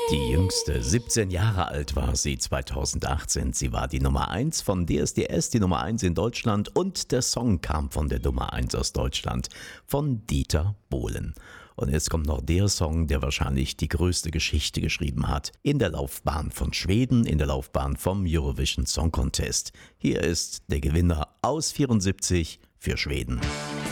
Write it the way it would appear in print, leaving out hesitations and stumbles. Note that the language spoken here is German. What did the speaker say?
Die jüngste, 17 Jahre alt war sie 2018. Sie war die Nummer 1 von DSDS, die Nummer 1 in Deutschland und der Song kam von der Nummer 1 aus Deutschland, von Dieter Bohlen. Und jetzt kommt noch der Song, der wahrscheinlich die größte Geschichte geschrieben hat in der Laufbahn von Schweden, in der Laufbahn vom Eurovision Song Contest. Hier ist der Gewinner aus 74 für Schweden.